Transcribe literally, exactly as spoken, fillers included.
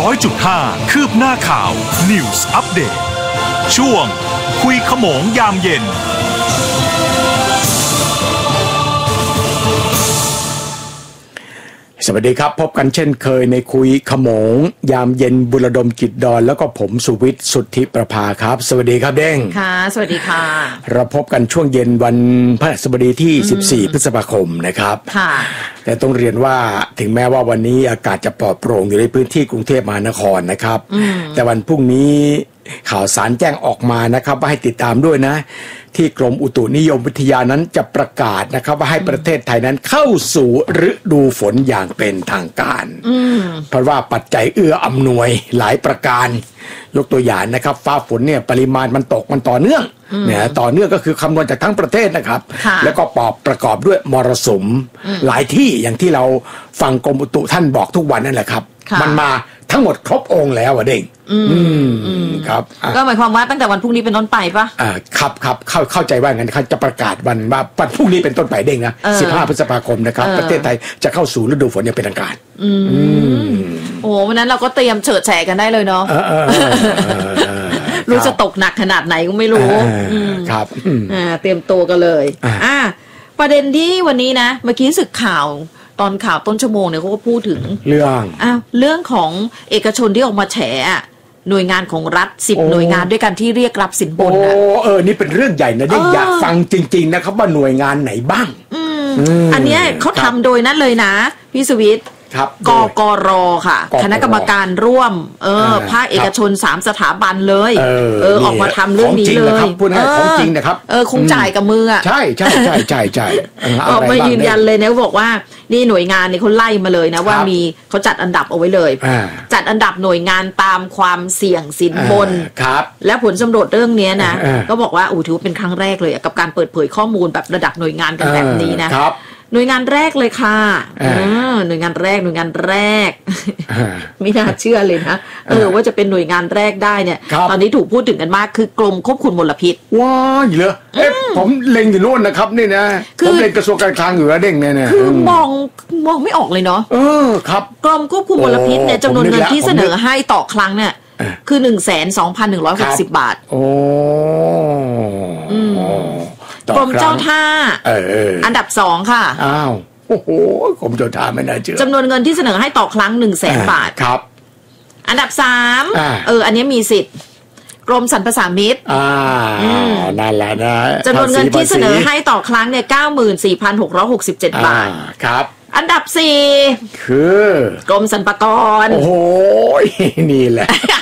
ร้อยจุดห้า คืบหน้าข่าว News Update ช่วงคุยขโมงยามเย็นสวัสดีครับพบกันเช่นเคยในคุยขโมงยามเย็นบุรดมจิตดอนแล้วก็ผมสุวิทย์สุทธิประภาครับสวัสดีครับเด้งค่ะสวัสดีค่ะเราพบกันช่วงเย็นวันพฤหัสบดีที่สิบสี่พฤษภาคมนะครับค่ะแต่ต้องเรียนว่าถึงแม้ว่าวันนี้อากาศจะปลอดโปร่งอยู่ในพื้นที่กรุงเทพมหานครนะครับแต่วันพรุ่งนี้ข่าวสารแจ้งออกมานะครับว่าให้ติดตามด้วยนะที่กรมอุตุนิยมวิทยานั้นจะประกาศนะครับว่าให้ประเทศไทยนั้นเข้าสู่ฤดูฝนอย่างเป็นทางการเพราะว่าปัจจัยเอื้ออำนวยหลายประการยกตัวอย่างนะครับฟ้าฝนเนี่ยปริมาณมันตกมันต่อเนื่องเนี่ยต่อเนื่องก็คือคำนวณจากทั้งประเทศนะครับแล้วก็ปอบประกอบด้วยมรสุมหลายที่อย่างที่เราฟังกรมอุตุท่านบอกทุกวันนั่นแหละครับมันมาทั้งหมดครบองค์แล้วอ่ะเด้งอืมครับก็หมายความว่าตั้งแต่วันพรุ่งนี้เป็นต้นไปปะอ่าครับครับเข้าเข้าใจว่างั้นเขาจะประกาศวันว่าวันพรุ่งนี้เป็นต้นไปเด้งนะสิบห้าพฤษภาคมนะครับประเทศไทยจะเข้าสู่ฤดูฝนอย่างเป็นทางการอืมโอ้วันนั้นเราก็เตรียมเฉิดแฉกันได้เลยเนาะรู้จะตกหนักขนาดไหนก็ไม่รู้ครับอ่าเตรียมตัวกันเลยอ่าประเด็นที่วันนี้นะเมื่อกี้สึกข่าวตอนข่าวต้นชั่วโมงเนี่ยเขาก็พูดถึงเรื่องอ้าวเรื่องของเอกชนที่ออกมาแฉหน่วยงานของรัฐสิบหน่วยงานด้วยกันที่เรียกรับสินบนอ่ะโอ้เออนี่เป็นเรื่องใหญ่นะได้อยากฟังจริงๆนะครับว่าหน่วยงานไหนบ้างอืมอันเนี้ยเขาทำโดยนั่นเลยนะพี่สวิทย์กกรค่ะคณะกรรมการร่วมเออภาคเอกชนสามสถาบันเลยเออออกมาทำเรื่องนี้เลยพูดง่ายของจริงนะครับเออคงจ่ายกับมืออ่ะใช่ใช่ใช่ใช่ใช่ออกมายืนยันเลยนะบอกว่านี่หน่วยงานนี่เขาไล่มาเลยนะว่ามีเขาจัดอันดับเอาไว้เลยจัดอันดับหน่วยงานตามความเสี่ยงสินบนและผลสำรวจเรื่องนี้นะก็บอกว่าอู้ถือเป็นครั้งแรกเลยกับการเปิดเผยข้อมูลแบบระดับหน่วยงานกันแบบนี้นะหน่วยงานแรกเลยค่ะหน่วยงานแรกหน่วยงานแรกไม่น่าเชื่อเลยนะเออว่าจะเป็นหน่วยงานแรกได้เนี่ยตอนนี้ถูกพูดถึงกันมากคือกรมควบคุมมลพิษว้ายเหรอเอ๊ะผมเล็งอยู่โน่นนะครับนี่นะผมเล็งกระทรวงการคลังอยู่แล้วเด้งเนี่ยคือมองมองไม่ออกเลยเนาะเออครับกรมควบคุมมลพิษเนี่ยจำนวนเงินที่เสนอให้ต่อครั้งเนี่ยคือหนึ่งแสนสองพันหนึ่งร้อยหกสิบบาทโอ้กรมเจ้าท่าอันดับสองค่ะอ้าวโอ้โหกรมเจ้าท่าไม่น่าเชื่อจำนวนเงินที่เสนอให้ต่อครั้งหนึ่งแสนบาทครับอันดับสามเอออันนี้มีสิทธิ์กรมสรรพสามิตอ่านั่นแหละนะจำนวนเงินที่เสนอให้ต่อครั้งเนี่ยเก้าหมื่นสี่พันหกร้อยหกสิบเจ็ดบาทครับอันดับสี่คือกรมสรรพากรโอ้โหนี่แหละ